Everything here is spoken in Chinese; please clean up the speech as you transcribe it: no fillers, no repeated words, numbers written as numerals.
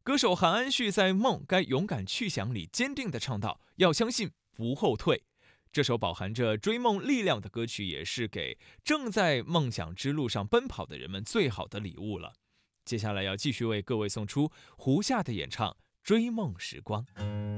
歌手韩安旭在《梦该勇敢去想》里坚定地唱道：“要相信，不后退。”这首饱含着追梦力量的歌曲，也是给正在梦想之路上奔跑的人们最好的礼物了。接下来要继续为各位送出胡夏的演唱《追梦时光》。